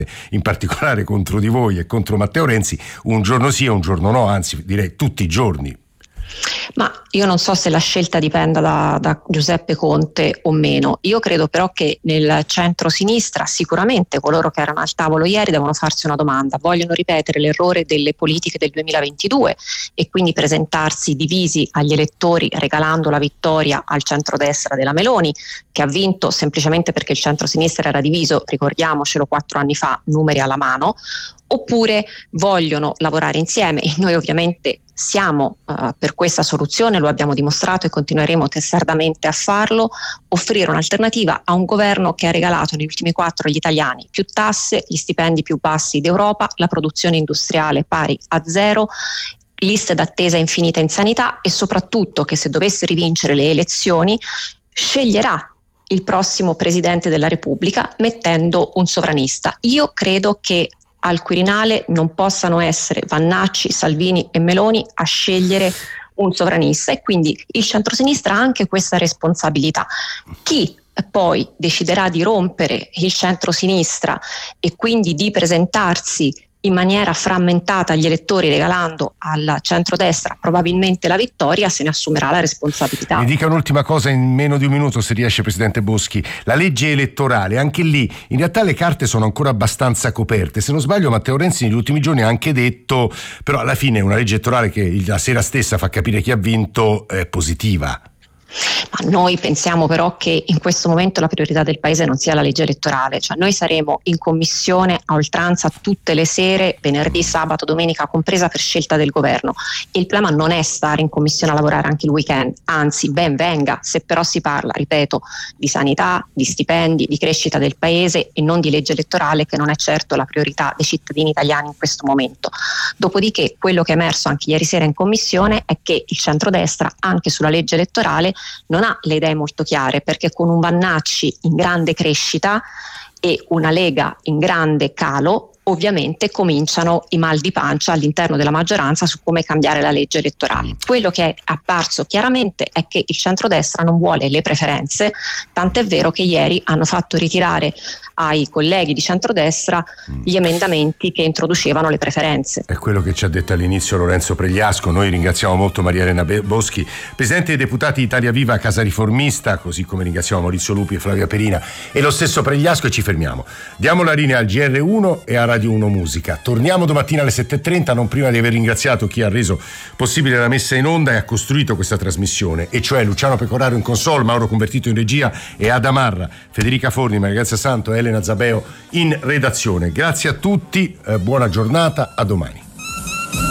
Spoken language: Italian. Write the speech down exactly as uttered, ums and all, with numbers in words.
in particolare contro di voi e contro Matteo Renzi, un giorno sì e un giorno no, anzi direi tutti i giorni. Ma io non so se la scelta dipenda da, da Giuseppe Conte o meno. Io credo però che nel centro-sinistra sicuramente coloro che erano al tavolo ieri devono farsi una domanda: vogliono ripetere l'errore delle politiche del duemilaventidue e quindi presentarsi divisi agli elettori regalando la vittoria al centrodestra della Meloni, che ha vinto semplicemente perché il centro-sinistra era diviso, ricordiamocelo, quattro anni fa, numeri alla mano, oppure vogliono lavorare insieme? E noi ovviamente siamo uh, per questa soluzione, lo abbiamo dimostrato e continueremo testardamente a farlo, offrire un'alternativa a un governo che ha regalato negli ultimi quattro agli italiani più tasse, gli stipendi più bassi d'Europa, la produzione industriale pari a zero, liste d'attesa infinita in sanità e soprattutto che se dovesse rivincere le elezioni sceglierà il prossimo Presidente della Repubblica mettendo un sovranista. Io credo che al Quirinale non possano essere Vannacci, Salvini e Meloni a scegliere un sovranista, e quindi il centrosinistra ha anche questa responsabilità. Chi poi deciderà di rompere il centrosinistra e quindi di presentarsi in maniera frammentata agli elettori regalando al centrodestra probabilmente la vittoria, se ne assumerà la responsabilità. Mi dica un'ultima cosa in meno di un minuto, se riesce, Presidente Boschi. La legge elettorale, anche lì in realtà le carte sono ancora abbastanza coperte. Se non sbaglio Matteo Renzi negli ultimi giorni ha anche detto, però alla fine è una legge elettorale che la sera stessa fa capire chi ha vinto, è positiva. Ma noi pensiamo però che in questo momento la priorità del paese non sia la legge elettorale, cioè noi saremo in commissione a oltranza tutte le sere, venerdì, sabato, domenica compresa, per scelta del governo. Il problema non è stare in commissione a lavorare anche il weekend, anzi ben venga, se però si parla, ripeto, di sanità, di stipendi, di crescita del paese e non di legge elettorale, che non è certo la priorità dei cittadini italiani in questo momento. Dopodiché quello che è emerso anche ieri sera in commissione è che il centrodestra anche sulla legge elettorale non ha le idee molto chiare, perché con un Vannacci in grande crescita e una Lega in grande calo ovviamente cominciano i mal di pancia all'interno della maggioranza su come cambiare la legge elettorale. Quello che è apparso chiaramente è che il centrodestra non vuole le preferenze, tant'è vero che ieri hanno fatto ritirare ai colleghi di centrodestra gli emendamenti che introducevano le preferenze. È quello che ci ha detto all'inizio Lorenzo Pregliasco. Noi ringraziamo molto Maria Elena Boschi, Presidente dei Deputati Italia Viva Casa Riformista, così come ringraziamo Maurizio Lupi e Flavia Perina e lo stesso Pregliasco, e ci fermiamo. Diamo la linea al G R uno e a Radio uno Musica. Torniamo domattina alle sette e trenta, non prima di aver ringraziato chi ha reso possibile la messa in onda e ha costruito questa trasmissione, e cioè Luciano Pecoraro in console, Mauro Convertito in regia e Adamarra, Federica Forni, Maria Grazia Santo e Elena Zabeo in redazione. Grazie a tutti, eh, buona giornata, a domani.